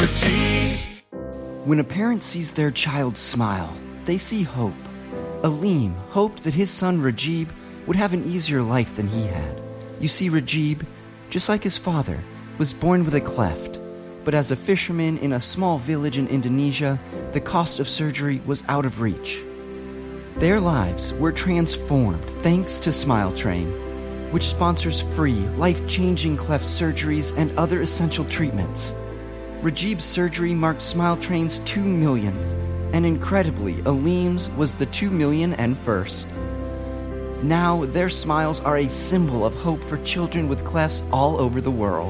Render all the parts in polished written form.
Socrates. When a parent sees their child smile, they see hope. Aleem hoped that his son Rajib would have an easier life than he had. You see, Rajib, just like his father, was born with a cleft. But as a fisherman in a small village in Indonesia, the cost of surgery was out of reach. Their lives were transformed thanks to Smile Train, which sponsors free, life-changing cleft surgeries and other essential treatments. Rajib's surgery marked Smile Train's 2 millionth, and incredibly, Aleem's was the 2 million and first. Now, their smiles are a symbol of hope for children with clefts all over the world.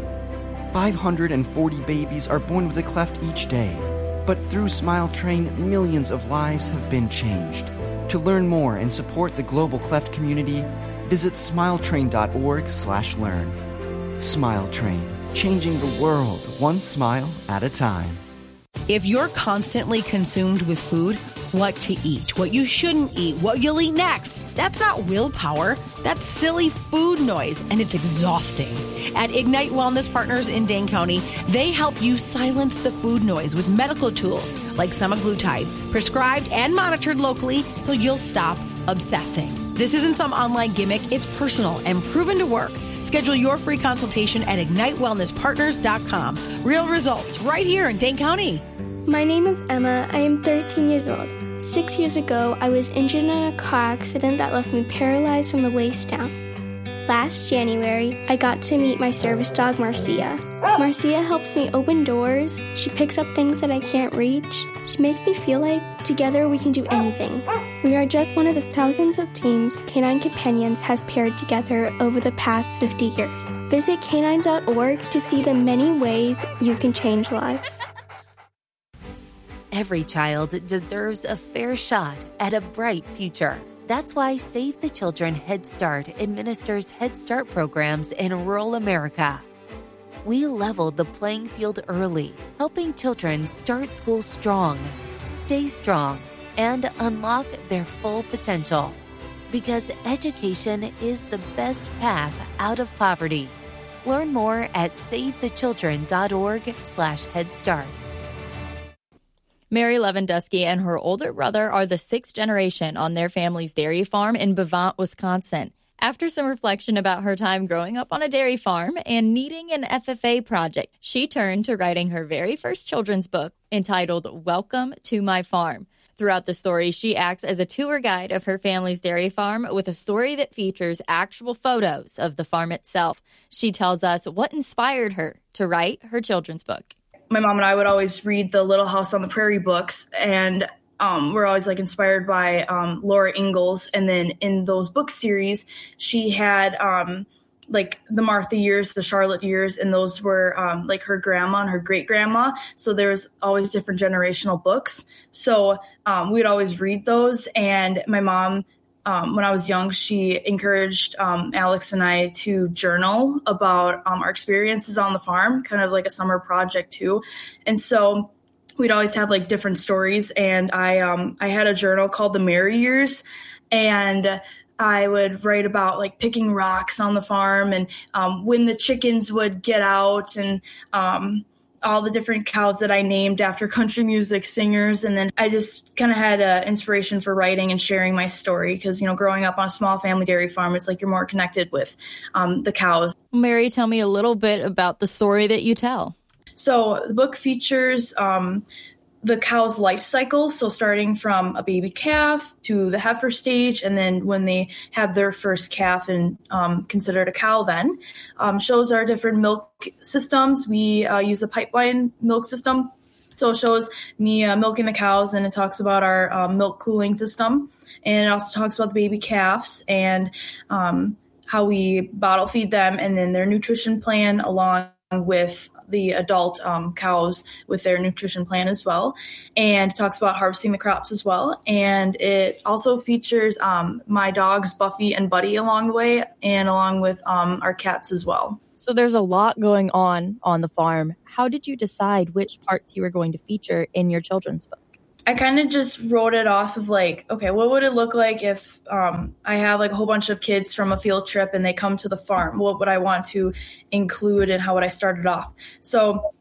540 babies are born with a cleft each day, but through Smile Train, millions of lives have been changed. To learn more and support the global cleft community, visit smiletrain.org/learn. Smile Train, changing the world one smile at a time. If you're constantly consumed with food, what to eat, what you shouldn't eat, what you'll eat next, that's not willpower. That's silly food noise, and it's exhausting. At Ignite Wellness Partners in Dane County, they help you silence the food noise with medical tools like semaglutide, prescribed and monitored locally so you'll stop obsessing. This isn't some online gimmick. It's personal and proven to work. Schedule your free consultation at IgniteWellnessPartners.com. Real results right here in Dane County. My name is Emma. I am 13 years old. 6 years ago, I was injured in a car accident that left me paralyzed from the waist down. Last January, I got to meet my service dog, Marcia. Marcia helps me open doors. She picks up things that I can't reach. She makes me feel like together we can do anything. We are just one of the thousands of teams Canine Companions has paired together over the past 50 years. Visit canine.org to see the many ways you can change lives. Every child deserves a fair shot at a bright future. That's why Save the Children Head Start administers Head Start programs in rural America. We leveled the playing field early, helping children start school strong, stay strong, and unlock their full potential. Because education is the best path out of poverty. Learn more at savethechildren.org/headstart. Mary Lewandowski and her older brother are the 6th generation on their family's dairy farm in Bevant, Wisconsin. After some reflection about her time growing up on a dairy farm and needing an FFA project, she turned to writing her very first children's book entitled Welcome to My Farm. Throughout the story, she acts as a tour guide of her family's dairy farm with a story that features actual photos of the farm itself. She tells us what inspired her to write her children's book. My mom and I would always read the Little House on the Prairie books, and we're always inspired by Laura Ingalls. And then in those book series, she had the Martha years, the Charlotte years, and those were her grandma and her great grandma. So there was always different generational books. So we'd always read those. And my mom, when I was young, she encouraged Alex and I to journal about our experiences on the farm, kind of like a summer project too. And so we'd always have different stories. And I had a journal called The Merry Years, and I would write about picking rocks on the farm and when the chickens would get out, and all the different cows that I named after country music singers. And then I just kind of had inspiration for writing and sharing my story because, growing up on a small family dairy farm, it's you're more connected with the cows. Mary, tell me a little bit about the story that you tell. So the book features the cow's life cycle. So starting from a baby calf to the heifer stage, and then when they have their first calf and considered a cow, then shows our different milk systems. We use a pipeline milk system. So it shows me milking the cows, and it talks about our milk cooling system. And it also talks about the baby calves and how we bottle feed them, and then their nutrition plan along with the adult cows with their nutrition plan as well. And it talks about harvesting the crops as well. And it also features my dogs, Buffy and Buddy, along the way, and along with our cats as well. So there's a lot going on the farm. How did you decide which parts you were going to feature in your children's book? I kind of just wrote it off of okay, what would it look like if I have a whole bunch of kids from a field trip and they come to the farm? What would I want to include and how would I start it off? So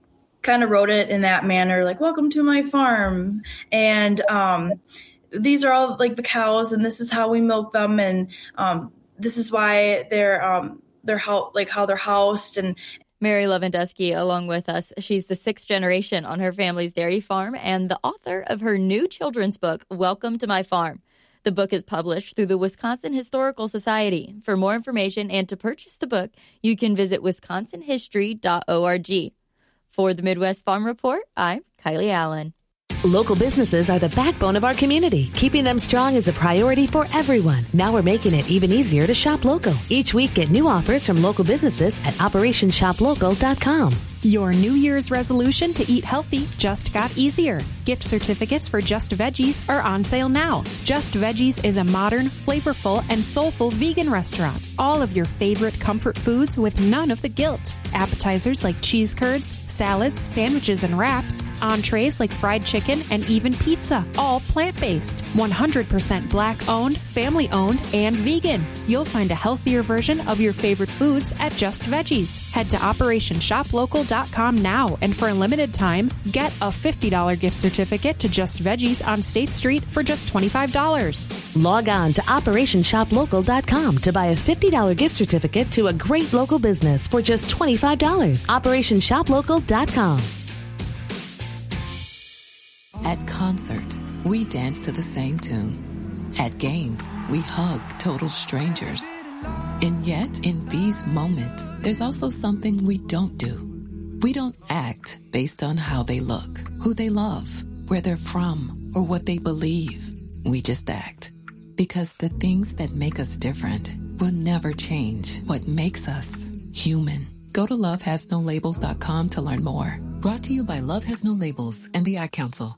kind of wrote it in that manner, like, welcome to my farm. And these are all like the cows, and this is how we milk them. And this is why they're how they're housed. And Mary Lewandowski along with us. She's the 6th generation on her family's dairy farm and the author of her new children's book, Welcome to My Farm. The book is published through the Wisconsin Historical Society. For more information and to purchase the book, you can visit wisconsinhistory.org. For the Midwest Farm Report, I'm Kylie Allen. Local businesses are the backbone of our community. Keeping them strong is a priority for everyone. Now we're making it even easier to shop local. Each week, get new offers from local businesses at OperationShopLocal.com. Your New Year's resolution to eat healthy just got easier. Gift certificates for Just Veggies are on sale now. Just Veggies is a modern, flavorful, and soulful vegan restaurant. All of your favorite comfort foods with none of the guilt. Appetizers like cheese curds, salads, sandwiches, and wraps. Entrees like fried chicken and even pizza. All plant-based. 100% Black-owned, family-owned, and vegan. You'll find a healthier version of your favorite foods at Just Veggies. Head to OperationShopLocal.com now, and for a limited time, get a $50 gift certificate to Just Veggies on State Street for just $25. Log on to OperationShopLocal.com to buy a $50 gift certificate to a great local business for just $25. OperationShopLocal.com. At concerts, we dance to the same tune. At games, we hug total strangers. And yet, in these moments, there's also something we don't do. We don't act based on how they look, who they love, where they're from, or what they believe. We just act. Because the things that make us different will never change what makes us human. Go to lovehasnolabels.com to learn more. Brought to you by Love Has No Labels and the Ad Council.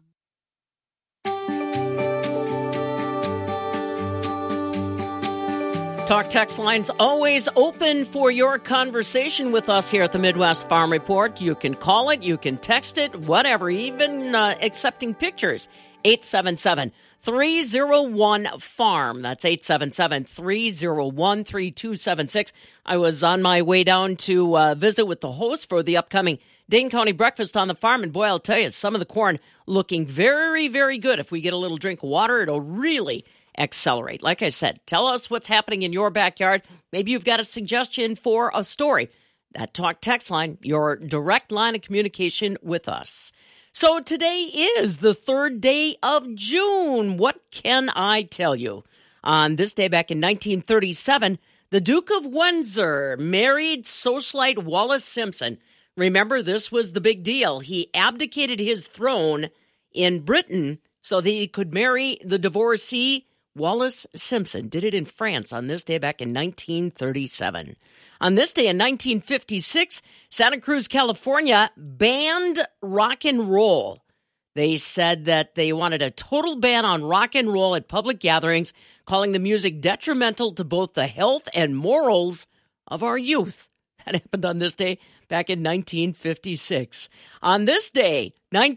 Talk text lines always open for your conversation with us here at the Midwest Farm Report. You can call it, you can text it, whatever, even accepting pictures. 877-301-FARM. That's 877-301-3276. I was on my way down to visit with the host for the upcoming Dane County Breakfast on the Farm, and boy, I'll tell you, some of the corn looking very, very good. If we get a little drink of water, it'll really accelerate. Like I said, tell us what's happening in your backyard. Maybe you've got a suggestion for a story. That talk text line, your direct line of communication with us. So today is the 3rd day of June. What can I tell you? On this day back in 1937, the Duke of Windsor married socialite Wallis Simpson. Remember, this was the big deal. He abdicated his throne in Britain so that he could marry the divorcee Wallis Simpson. Did it in France on this day back in 1937. On this day in 1956, Santa Cruz, California banned rock and roll. They said that they wanted a total ban on rock and roll at public gatherings, calling the music detrimental to both the health and morals of our youth. That happened on this day back in 1956. On this day,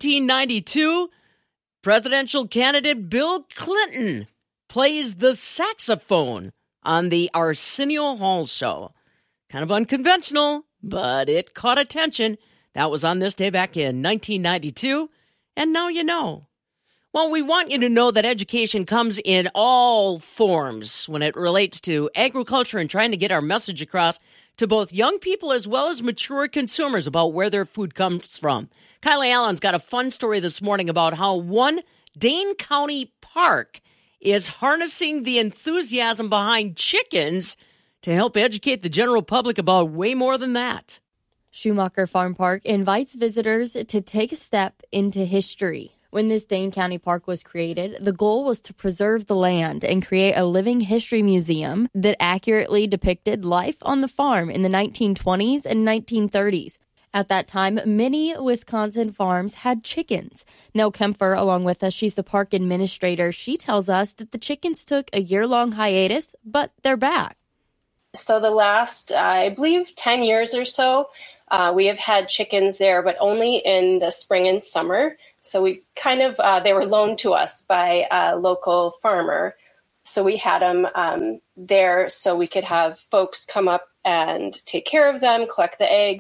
1992, presidential candidate Bill Clinton plays the saxophone on the Arsenio Hall show. Kind of unconventional, but it caught attention. That was on this day back in 1992, and now you know. Well, we want you to know that education comes in all forms when it relates to agriculture and trying to get our message across to both young people as well as mature consumers about where their food comes from. Kylie Allen's got a fun story this morning about how one Dane County park is harnessing the enthusiasm behind chickens to help educate the general public about way more than that. Schumacher Farm Park invites visitors to take a step into history. When this Dane County Park was created, the goal was to preserve the land and create a living history museum that accurately depicted life on the farm in the 1920s and 1930s. At that time, many Wisconsin farms had chickens. Nell Kempfer, along with us, she's the park administrator. She tells us that the chickens took a year-long hiatus, but they're back. So the last, I believe, 10 years or so, we have had chickens there, but only in the spring and summer. So we kind of, they were loaned to us by a local farmer. So we had them there so we could have folks come up and take care of them, collect the eggs.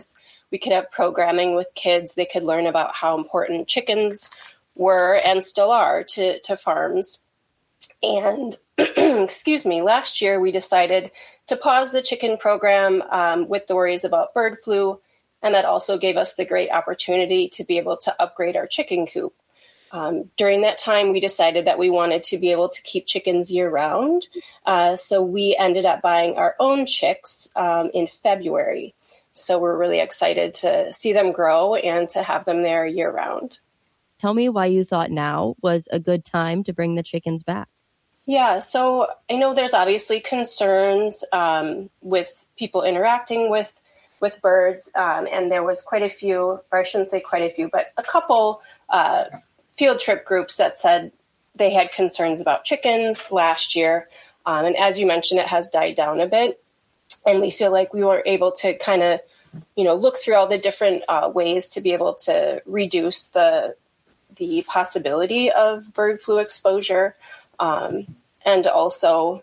we could have programming with kids. They could learn about how important chickens were and still are to farms. And excuse me, last year we decided to pause the chicken program with the worries about bird flu. And that also gave us the great opportunity to be able to upgrade our chicken coop. During that time, we decided that we wanted to be able to keep chickens year round. So we ended up buying our own chicks in February. So we're really excited to see them grow and to have them there year round. Tell me why you thought now was a good time to bring the chickens back. Yeah, so I know there's obviously concerns with people interacting with birds, and there was quite a few, or I shouldn't say quite a few, but a couple field trip groups that said they had concerns about chickens last year. And as you mentioned, it has died down a bit. And we feel like we were able to kind of, look through all the different ways to be able to reduce the possibility of bird flu exposure. And also,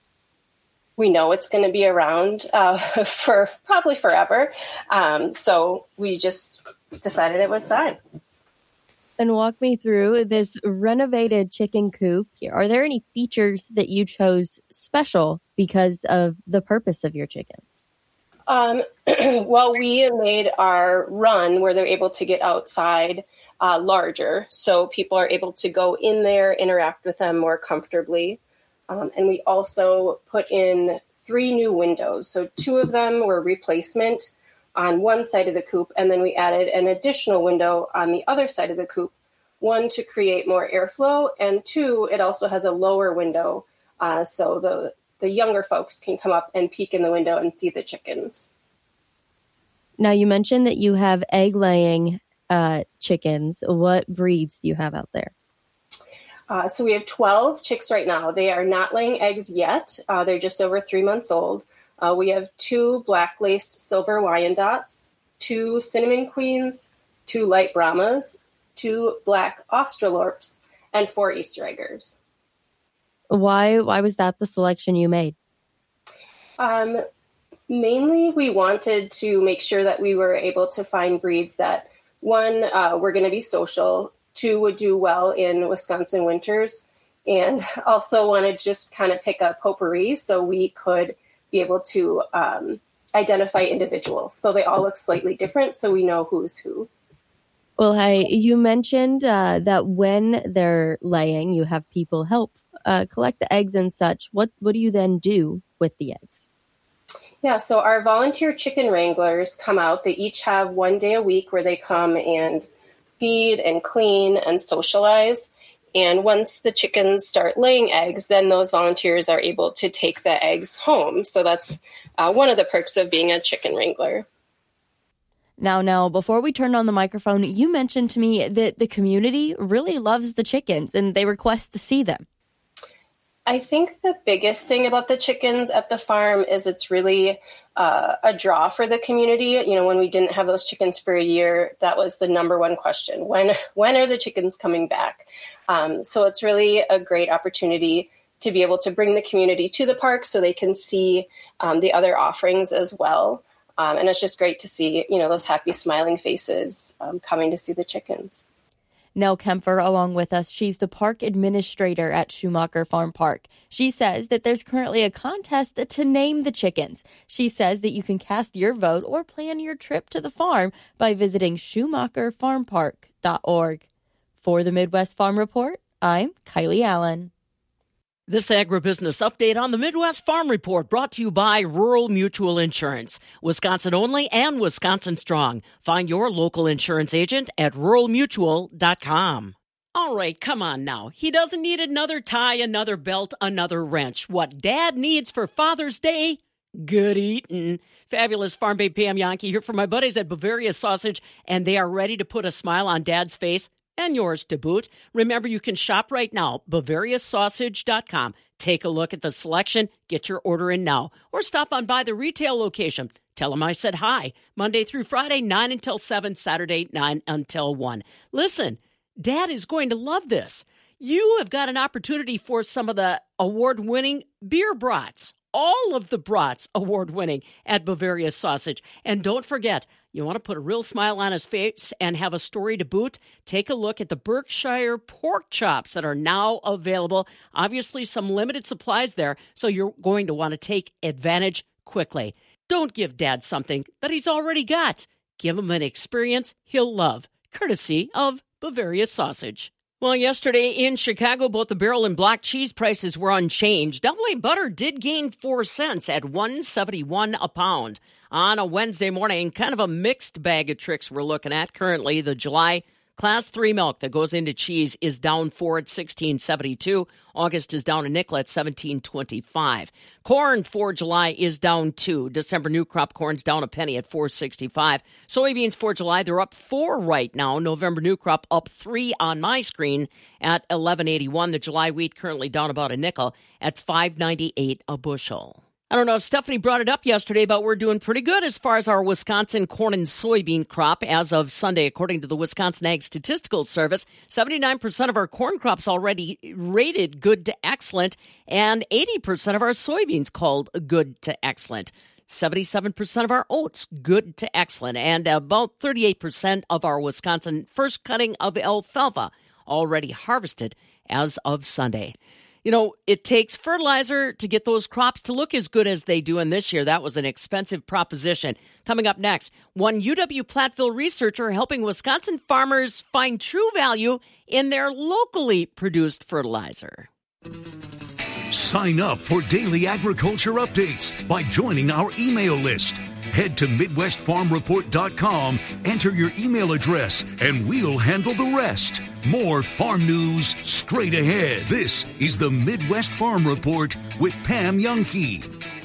we know it's going to be around for probably forever. So we just decided it was time. And walk me through this renovated chicken coop. Are there any features that you chose special because of the purpose of your chickens? Well, we made our run where they're able to get outside larger. So people are able to go in there, interact with them more comfortably. And we also put in 3 new windows. So 2 of them were replacement on one side of the coop, and then we added an additional window on the other side of the coop, 1 to create more airflow, and 2, it also has a lower window so the younger folks can come up and peek in the window and see the chickens. Now, you mentioned that you have egg-laying chickens. What breeds do you have out there? So we have 12 chicks right now. They are not laying eggs yet. They're just over 3 months old. We have 2 black-laced silver Wyandottes, 2 cinnamon queens, 2 light Brahmas, 2 black Australorps, and 4 Easter eggers. Why was that the selection you made? Mainly, we wanted to make sure that we were able to find breeds that, 1, were going to be social, 2, would do well in Wisconsin winters, and also wanted to just kind of pick a potpourri so we could be able to identify individuals. So they all look slightly different, so we know who's who. Well, hey, you mentioned that when they're laying, you have people help collect the eggs and such. What do you then do with the eggs? Yeah, so our volunteer chicken wranglers come out. They each have 1 day a week where they come and feed and clean and socialize. And once the chickens start laying eggs, then those volunteers are able to take the eggs home. So that's one of the perks of being a chicken wrangler. Now, before we turn on the microphone, you mentioned to me that the community really loves the chickens and they request to see them. I think the biggest thing about the chickens at the farm is it's really a draw for the community. When we didn't have those chickens for a year, that was the number one question. When are the chickens coming back? So it's really a great opportunity to be able to bring the community to the park so they can see the other offerings as well. And it's just great to see, those happy smiling faces coming to see the chickens. Nell Kempfer along with us. She's the park administrator at Schumacher Farm Park. She says that there's currently a contest to name the chickens. She says that you can cast your vote or plan your trip to the farm by visiting SchumacherFarmPark.org. For the Midwest Farm Report, I'm Kylie Allen. This agribusiness update on the Midwest Farm Report brought to you by Rural Mutual Insurance. Wisconsin only and Wisconsin strong. Find your local insurance agent at ruralmutual.com. All right, come on now. He doesn't need another tie, another belt, another wrench. What Dad needs for Father's Day? Good eating. Fabulous Farm Babe Pam Yankee here for my buddies at Bavaria Sausage, and they are ready to put a smile on Dad's face. And yours to boot. Remember, you can shop right now, BavariaSausage.com. Take a look at the selection, get your order in now, or stop on by the retail location. Tell them I said hi. Monday through Friday, 9 until 7, Saturday, 9 until 1. Listen, Dad is going to love this. You have got an opportunity for some of the award-winning beer brats. All of the brats award-winning at Bavaria Sausage. And don't forget, You want to put a real smile on his face and have a story to boot? Take a look at the Berkshire pork chops that are now available. Obviously, some limited supplies there, so you're going to want to take advantage quickly. Don't give Dad something that he's already got. Give him an experience he'll love, courtesy of Bavaria Sausage. Well, yesterday in Chicago, both the barrel and block cheese prices were unchanged. Double A butter did gain 4 cents at $1.71 a pound. On a Wednesday morning, kind of a mixed bag of tricks we're looking at. Currently, the July Class 3 milk that goes into cheese is down 4 at $16.72. August is down a nickel at $17.25. Corn for July is down 2. December new crop corn's down a penny at $4.65. Soybeans for July, they're up 4 right now. November new crop up 3 on my screen at $11.81. The July wheat currently down about a nickel at $5.98 a bushel. I don't know if Stephanie brought it up yesterday, but we're doing pretty good as far as our Wisconsin corn and soybean crop. As of Sunday, according to the Wisconsin Ag Statistical Service, 79% of our corn crops already rated good to excellent, and 80% of our soybeans called good to excellent. 77% of our oats good to excellent, and about 38% of our Wisconsin first cutting of alfalfa already harvested as of Sunday. You know, it takes fertilizer to get those crops to look as good as they do, and this year that was an expensive proposition. Coming up next, one UW-Platteville researcher helping Wisconsin farmers find true value in their locally produced fertilizer. Sign up for daily agriculture updates by joining our email list. Head to MidwestFarmReport.com, enter your email address, and we'll handle the rest. More farm news straight ahead. This is the Midwest Farm Report with Pam Youngkey.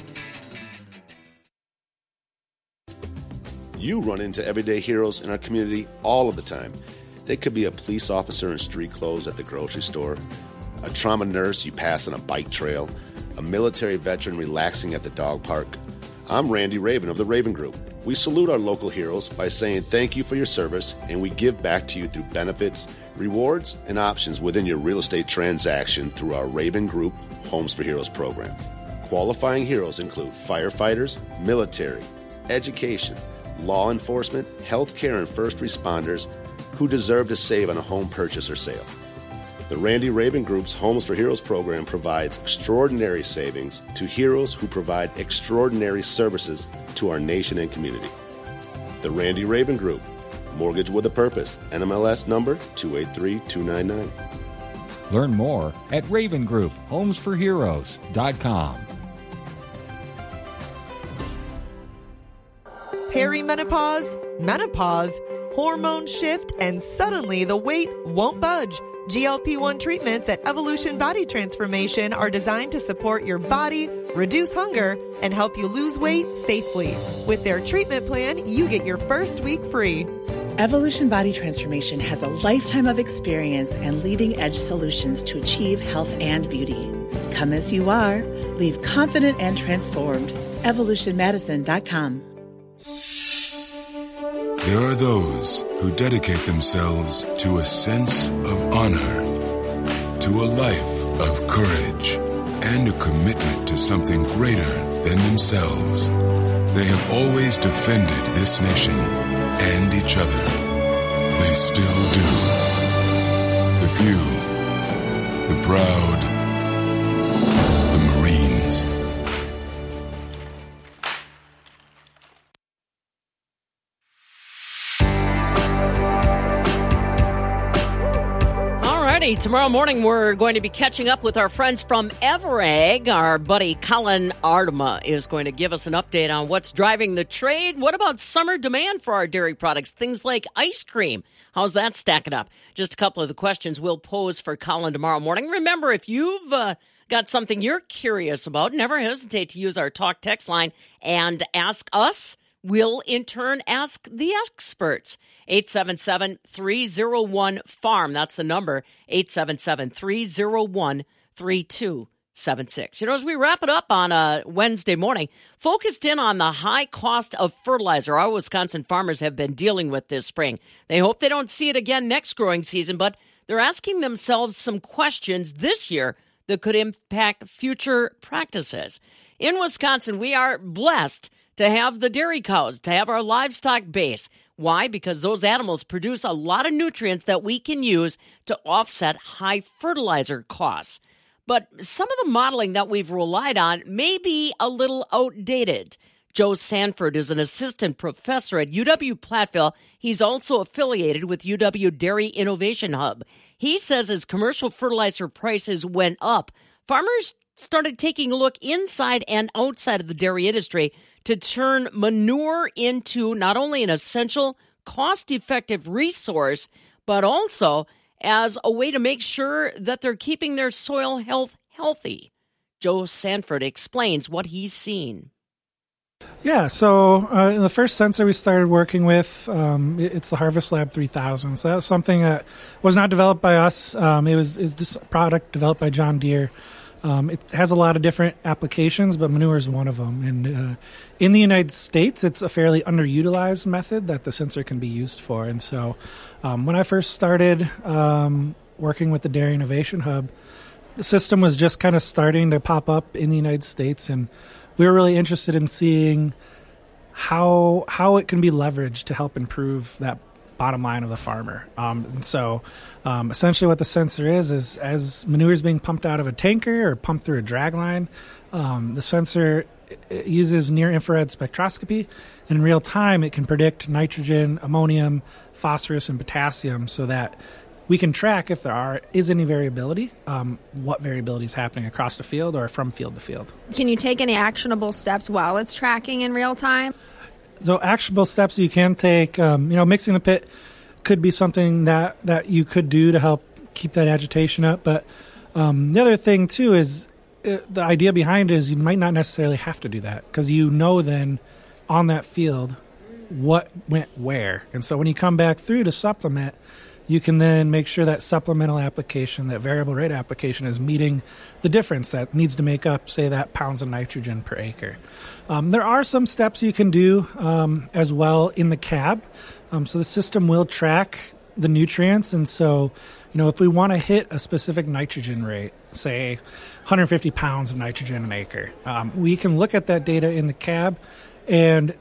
You run into everyday heroes in our community all of the time. They could be a police officer in street clothes at the grocery store, a trauma nurse you pass on a bike trail, a military veteran relaxing at the dog park. I'm Randy Raven of the Raven Group. We salute our local heroes by saying thank you for your service, and we give back to you through benefits, rewards, and options within your real estate transaction through our Raven Group Homes for Heroes program. Qualifying heroes include firefighters, military, education, law enforcement, healthcare, and first responders who deserve to save on a home purchase or sale. The Randy Raven Group's Homes for Heroes program provides extraordinary savings to heroes who provide extraordinary services to our nation and community. The Randy Raven Group, mortgage with a purpose, NMLS number 283299. Learn more at Raven Group, homesforheroes.com. Perimenopause, menopause, hormone shift, and suddenly the weight won't budge. GLP-1 treatments at Evolution Body Transformation are designed to support your body, reduce hunger, and help you lose weight safely. With their treatment plan, you get your first week free. Evolution Body Transformation has a lifetime of experience and leading-edge solutions to achieve health and beauty. Come as you are. Leave confident and transformed. EvolutionMedicine.com. There are those who dedicate themselves to a sense of honor, to a life of courage, and a commitment to something greater than themselves. They have always defended this nation and each other. They still do. The few, the proud, the Marines. Tomorrow morning, we're going to be catching up with our friends from Everag. Our buddy Colin Ardema is going to give us an update on what's driving the trade. What about summer demand for our dairy products, things like ice cream? How's that stacking up? Just a couple of the questions we'll pose for Colin tomorrow morning. Remember, if you've got something you're curious about, never hesitate to use our talk text line and ask us. We'll, in turn, ask the experts. 877-301-FARM. That's the number, 877-301-3276. You know, as we wrap it up on a Wednesday morning, focused in on the high cost of fertilizer our Wisconsin farmers have been dealing with this spring. They hope they don't see it again next growing season, but they're asking themselves some questions this year that could impact future practices. In Wisconsin, we are blessed to to have the dairy cows, to have our livestock base. Why? Because those animals produce a lot of nutrients that we can use to offset high fertilizer costs. But some of the modeling that we've relied on may be a little outdated. Joe Sanford is an assistant professor at UW-Platteville. He's also affiliated with UW Dairy Innovation Hub. He says as commercial fertilizer prices went up, farmers started taking a look inside and outside of the dairy industry to turn manure into not only an essential, cost-effective resource, but also as a way to make sure that they're keeping their soil health healthy. Joe Sanford explains what he's seen. Yeah, so in the first sensor we started working with, it's the Harvest Lab 3000. So that's something that was not developed by us. It was this product developed by John Deere. It has a lot of different applications, but manure is one of them. And in the United States, it's a fairly underutilized method that the sensor can be used for. And so when I first started working with the Dairy Innovation Hub, the system was just kind of starting to pop up in the United States, and we were really interested in seeing how it can be leveraged to help improve that bottom line of the farmer. And so essentially what the sensor is as manure is being pumped out of a tanker or pumped through a drag line, the sensor uses near-infrared spectroscopy, and in real time it can predict nitrogen, ammonium, phosphorus, and potassium so that we can track if there is any variability, what variability is happening across the field or from field to field. Can you take any actionable steps while it's tracking in real time? So actionable steps you can take, mixing the pit could be something that you could do to help keep that agitation up. But the other thing, too, is the idea behind it is you might not necessarily have to do that because then on that field what went where. And so when you come back through to supplement, you can then make sure that supplemental application, that variable rate application, is meeting the difference that needs to make up, say, that pounds of nitrogen per acre. There are some steps you can do as well in the cab. So the system will track the nutrients. And so, if we want to hit a specific nitrogen rate, say 150 pounds of nitrogen an acre, we can look at that data in the cab and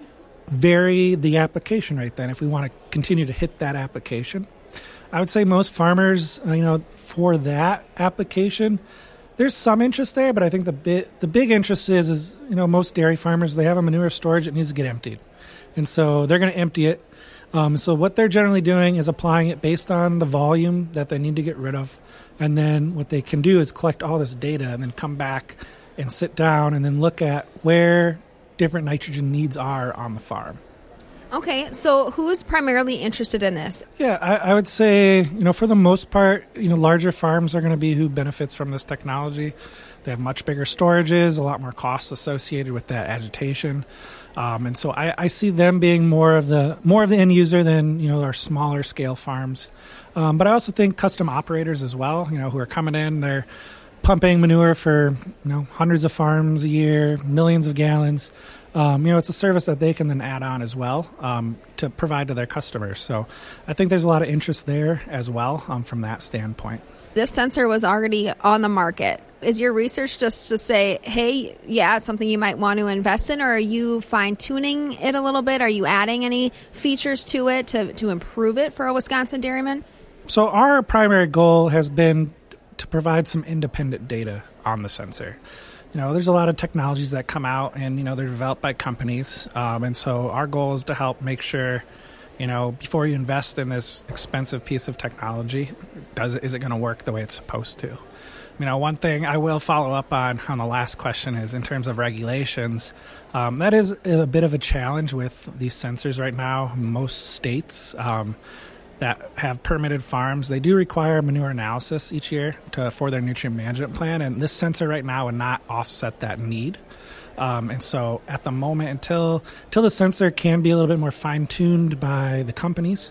vary the application rate then if we want to continue to hit that application. I would say most farmers, for that application, there's some interest there, but I think the big interest is most dairy farmers, they have a manure storage that needs to get emptied. And so they're going to empty it. So what they're generally doing is applying it based on the volume that they need to get rid of. And then what they can do is collect all this data and then come back and sit down and then look at where different nitrogen needs are on the farm. Okay, so who's primarily interested in this? Yeah, I would say, for the most part, larger farms are going to be who benefits from this technology. They have much bigger storages, a lot more costs associated with that agitation. And so I see them being more of the end user than, our smaller scale farms. But I also think custom operators as well, who are coming in, they're pumping manure for, hundreds of farms a year, millions of gallons. It's a service that they can then add on as well to provide to their customers. So I think there's a lot of interest there as well from that standpoint. This sensor was already on the market. Is your research just to say, hey, yeah, it's something you might want to invest in, or are you fine-tuning it a little bit? Are you adding any features to it to improve it for a Wisconsin dairyman? So our primary goal has been to provide some independent data on the sensor. There's a lot of technologies that come out and, they're developed by companies. And so our goal is to help make sure, before you invest in this expensive piece of technology, is it going to work the way it's supposed to? One thing I will follow up on the last question is in terms of regulations. That is a bit of a challenge with these sensors right now. Most states that have permitted farms, they do require manure analysis each year for their nutrient management plan, and this sensor right now would not offset that need. And so at the moment, until the sensor can be a little bit more fine-tuned by the companies,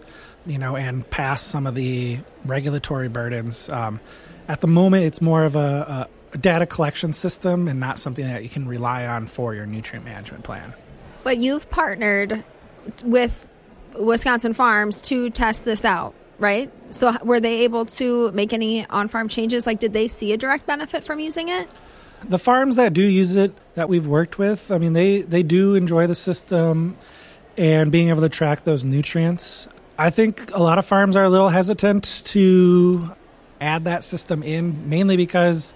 and pass some of the regulatory burdens, at the moment it's more of a data collection system and not something that you can rely on for your nutrient management plan. But you've partnered with Wisconsin farms to test this out, right? So were they able to make any on-farm changes? Like, did they see a direct benefit from using it? The farms that do use it, that we've worked with, I mean, they do enjoy the system and being able to track those nutrients. I think a lot of farms are a little hesitant to add that system in, mainly because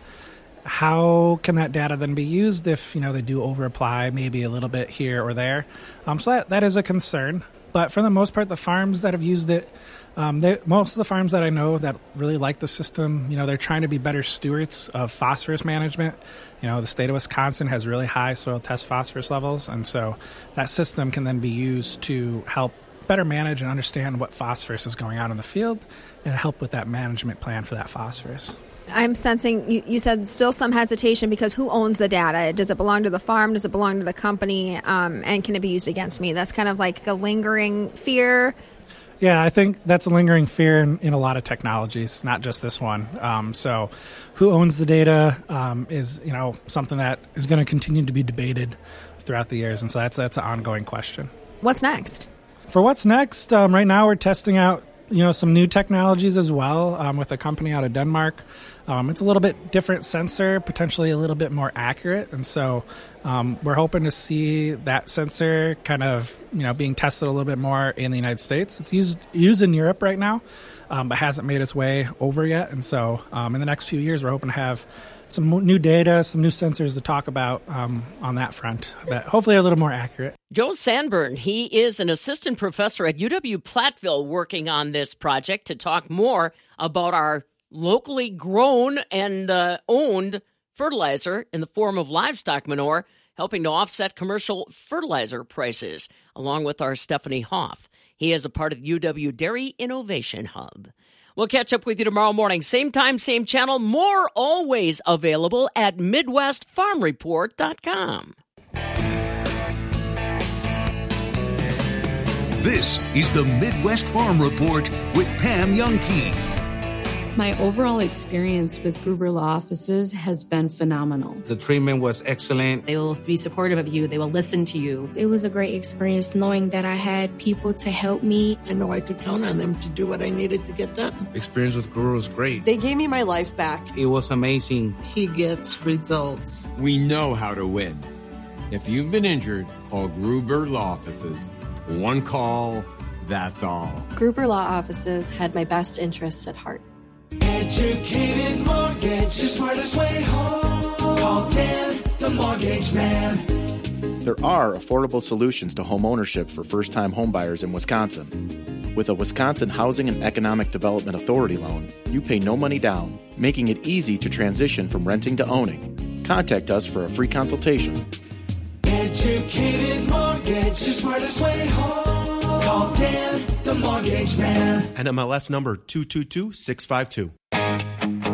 how can that data then be used if, they do over-apply maybe a little bit here or there? So that is a concern. But for the most part, the farms that have used it, most of the farms that I know that really like the system, they're trying to be better stewards of phosphorus management. The state of Wisconsin has really high soil test phosphorus levels, and so that system can then be used to help better manage and understand what phosphorus is going on in the field and help with that management plan for that phosphorus. I'm sensing you said still some hesitation because who owns the data? Does it belong to the farm? Does it belong to the company? And can it be used against me? That's kind of like a lingering fear. Yeah, I think that's a lingering fear in a lot of technologies, not just this one. So who owns the data is, something that is going to continue to be debated throughout the years. And so that's an ongoing question. What's next? For what's next, right now we're testing out, some new technologies as well with a company out of Denmark. It's a little bit different sensor, potentially a little bit more accurate. And so we're hoping to see that sensor kind of, being tested a little bit more in the United States. It's used in Europe right now, but hasn't made its way over yet. And so in the next few years, we're hoping to have some new data, some new sensors to talk about on that front that hopefully are a little more accurate. Joe Sandburn, he is an assistant professor at UW-Platteville working on this project to talk more about our locally grown and owned fertilizer in the form of livestock manure, helping to offset commercial fertilizer prices, along with our Stephanie Hoff. He is a part of the UW Dairy Innovation Hub. We'll catch up with you tomorrow morning. Same time, same channel. More always available at MidwestFarmReport.com. This is the Midwest Farm Report with Pam Youngkey. My overall experience with Gruber Law Offices has been phenomenal. The treatment was excellent. They will be supportive of you. They will listen to you. It was a great experience knowing that I had people to help me. I know I could count on them to do what I needed to get done. Experience with Gruber was great. They gave me my life back. It was amazing. He gets results. We know how to win. If you've been injured, call Gruber Law Offices. One call, that's all. Gruber Law Offices had my best interests at heart. Educated Mortgage, the smartest way home. Call Dan, the Mortgage Man. There are affordable solutions to home ownership for first-time homebuyers in Wisconsin. With a Wisconsin Housing and Economic Development Authority loan, you pay no money down, making it easy to transition from renting to owning. Contact us for a free consultation. Educated Mortgage, the smartest way home. Call Dan, the Mortgage Man. NMLS number 222652.